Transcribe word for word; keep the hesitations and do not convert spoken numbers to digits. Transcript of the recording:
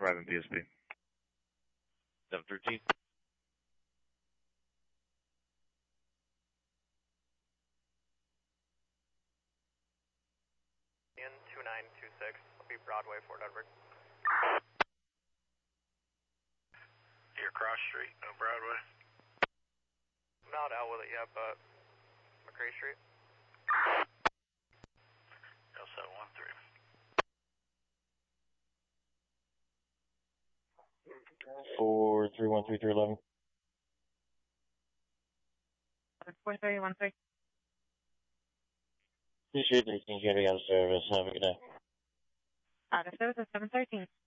Verizon D S P. seven thirteen. In two nine two six, I'll be Broadway, Fort Edward. Near Cross Street, no Broadway. I'm not out with it yet, but McCray Street. L seven one three. Four three one three three eleven. Four three one three. Appreciate thirteen getting out of service. Have a good day. Out of service at seven thirteen.